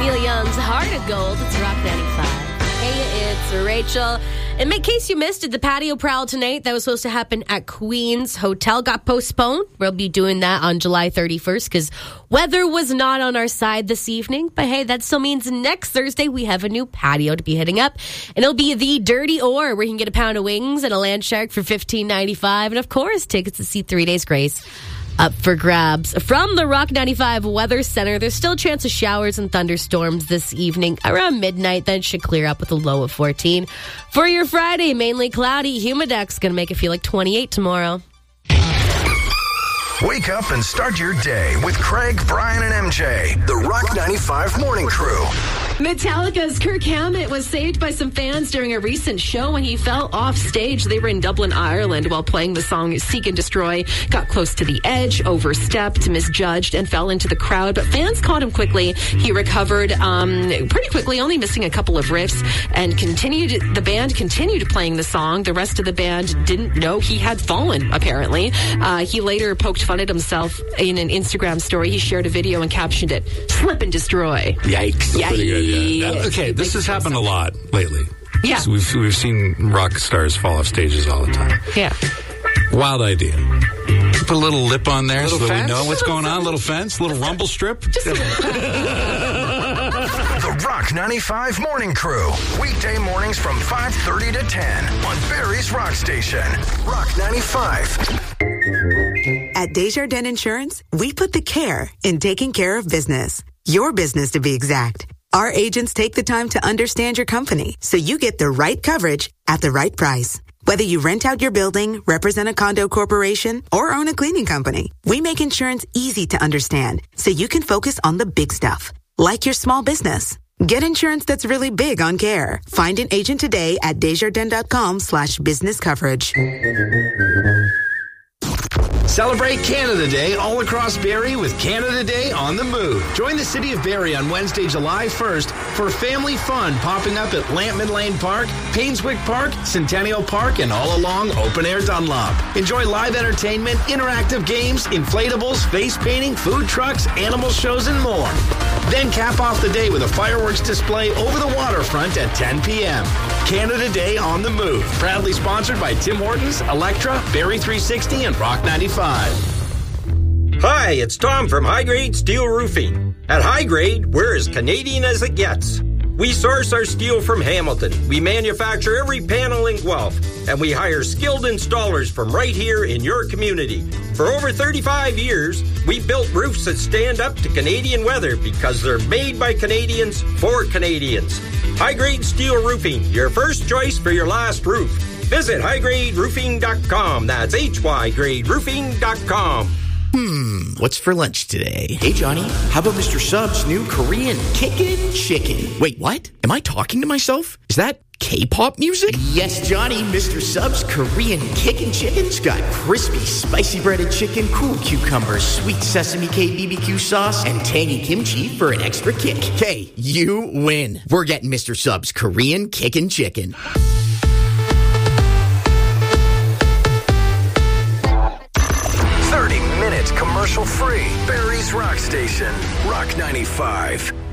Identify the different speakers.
Speaker 1: Neil Young's Heart of Gold. It's Rock 95. Hey, it's Rachel. And in case you missed it, the patio prowl tonight that was supposed to happen at Queen's Hotel got postponed. We'll be doing that on July 31st because weather was not on our side this evening. But hey, that still means next Thursday we have a new patio to be hitting up. And it'll be the Dirty Ore, where you can get a pound of wings and a land shark for $15.95. And of course, tickets to see 3 Days Grace up for grabs. From the Rock 95 Weather Center, there's still a chance of showers and thunderstorms this evening around midnight, then should clear up with a low of 14. For your Friday, mainly cloudy. Humidex's going to make it feel like 28 tomorrow.
Speaker 2: Wake up and start your day with Craig, Brian, and MJ, the Rock 95 Morning Crew.
Speaker 3: Metallica's Kirk Hammett was saved by some fans during a recent show when he fell off stage. They were in Dublin, Ireland while playing the song Seek and Destroy, got close to the edge, overstepped, misjudged, and fell into the crowd. But fans caught him quickly. He recovered pretty quickly, only missing a couple of riffs, and the band continued playing the song. The rest of the band didn't know he had fallen, apparently. He later poked fun at himself in an Instagram story. He shared a video and captioned it, "Slip and Destroy."
Speaker 4: Yikes.
Speaker 3: Pretty good,
Speaker 4: yeah. Okay, this has happened a lot lately.
Speaker 3: Yeah.
Speaker 4: So we've seen rock stars fall off stages all the time.
Speaker 3: Yeah.
Speaker 4: Wild idea. Put a little lip on there so that
Speaker 5: fence?
Speaker 4: we know what's going on. A little fence, a little rumble strip.
Speaker 2: The Rock 95 Morning Crew. Weekday mornings from 5:30 to 10 on Barrie's Rock Station. Rock 95.
Speaker 6: At Desjardins Insurance, we put the care in taking care of business. Your business, to be exact. Our agents take the time to understand your company so you get the right coverage at the right price. Whether you rent out your building, represent a condo corporation, or own a cleaning company, we make insurance easy to understand so you can focus on the big stuff, like your small business. Get insurance that's really big on care. Find an agent today at Desjardins.com/business coverage.
Speaker 5: Celebrate Canada Day all across Barrie with Canada Day on the Move. Join the City of Barrie on Wednesday, July 1st for family fun popping up at Lampman Lane Park, Painswick Park, Centennial Park, and all along Open Air Dunlop. Enjoy live entertainment, interactive games, inflatables, face painting, food trucks, animal shows, and more. Then cap off the day with a fireworks display over the waterfront at 10 p.m. Canada Day on the Move. Proudly sponsored by Tim Hortons, Electra, Barrie 360, and Rock 95.
Speaker 7: Hi, it's Tom from High Grade Steel Roofing. At High Grade, we're as Canadian as it gets. We source our steel from Hamilton. We manufacture every panel in Guelph. And we hire skilled installers from right here in your community. For over 35 years, we built roofs that stand up to Canadian weather because they're made by Canadians for Canadians. High Grade Steel Roofing, your first choice for your last roof. Visit highgraderoofing.com. That's hygraderoofing.com.
Speaker 8: What's for lunch today? Hey, Johnny, how about Mr. Sub's new Korean Kickin' Chicken? Wait, what? Am I talking to myself? Is that K-pop music? Yes, Johnny, Mr. Sub's Korean Kickin' Chicken's got crispy, spicy breaded chicken, cool cucumbers, sweet sesame K BBQ sauce, and tangy kimchi for an extra kick. Hey, you win. We're getting Mr. Sub's Korean Kickin' Chicken.
Speaker 2: Commercial free. Barrie's Rock Station. Rock 95.